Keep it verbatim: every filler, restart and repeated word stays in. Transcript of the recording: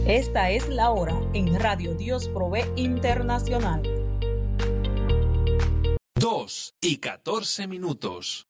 Esta es la hora en Radio Dios Provee Internacional. Dos y catorce minutos.